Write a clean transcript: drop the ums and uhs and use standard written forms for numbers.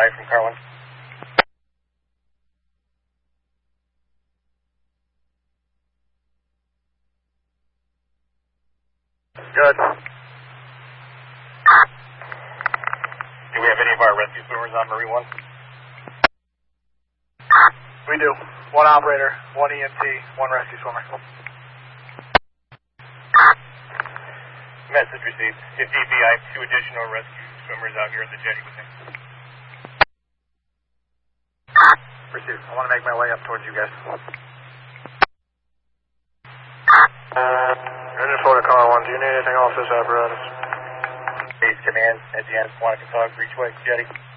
from Carlin. Good. Do we have any of our rescue swimmers on Marine 1? We do. One operator, one EMT, one rescue swimmer. Message received. If need be, I have 2 additional rescue swimmers out here at the jetty with me. Received. I want to make my way up towards you guys. Engine 4 to Car 1. Do you need anything off this apparatus? Base Command, Edge Quantico Reach Way, jetty.